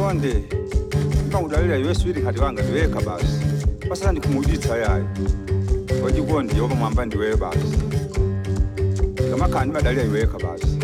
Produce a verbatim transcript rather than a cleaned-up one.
konde ngawudlalela yeswili khathi wanga ndiwekha basi basala ndikhumulitsa yayo wajikonde yoba mwamba ndiwe basi ngamakhani badlalela yiwekha basi